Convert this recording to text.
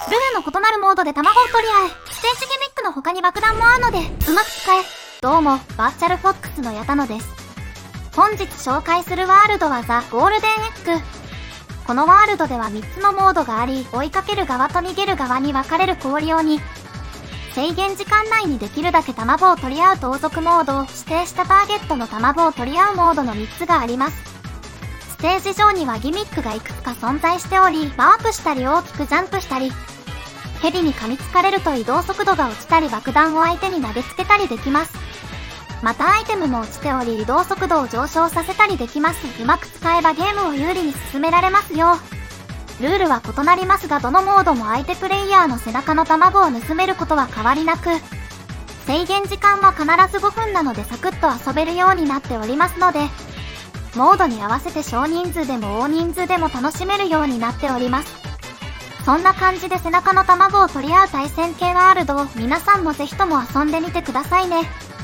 ルールの異なるモードで卵を取り合え。ステージギミックの他に爆弾もあるので、うまく使え。どうも、バーチャルフォックスの矢田野です。本日紹介するワールドはザ・ゴールデンエッグ。このワールドでは3つのモードがあり、追いかける側と逃げる側に分かれる氷用に、制限時間内にできるだけ卵を取り合う盗賊モード、指定したターゲットの卵を取り合うモードの3つがあります。ステージ上にはギミックがいくつか存在しており、ワープしたり大きくジャンプしたり、ヘビに噛みつかれると移動速度が落ちたり爆弾を相手に投げつけたりできます。またアイテムも落ちており移動速度を上昇させたりできます。うまく使えばゲームを有利に進められますよ。ルールは異なりますがどのモードも相手プレイヤーの背中の卵を盗めることは変わりなく、制限時間は必ず5分なのでサクッと遊べるようになっておりますので、モードに合わせて少人数でも大人数でも楽しめるようになっております。そんな感じで背中の卵を取り合う対戦系ワールドを皆さんもぜひとも遊んでみてくださいね。